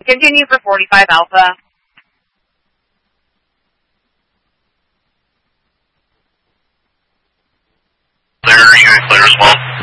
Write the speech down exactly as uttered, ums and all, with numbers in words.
Continue for forty-five Alpha. Clear, you clear as well.